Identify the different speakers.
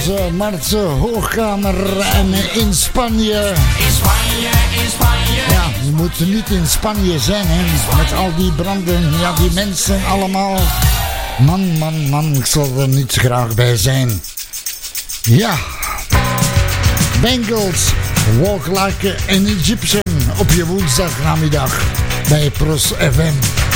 Speaker 1: onze Martse Hoogkamer en in Spanje.
Speaker 2: In Spanje.
Speaker 1: Ja, je moet niet in Spanje zijn, hè. Met al die branden, ja, die mensen allemaal. Man, ik zal er niet zo graag bij zijn. Ja. Bengals, Walk Like an Egyptian op je woensdagnamiddag bij Pros FM.